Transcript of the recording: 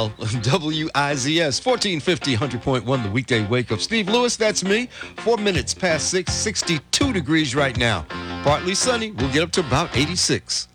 WIZS 1450, 100.1, the weekday wake up. Steve Lewis, that's me. 4 minutes past 6, 62 degrees right now. Partly sunny. We'll get up to about 86.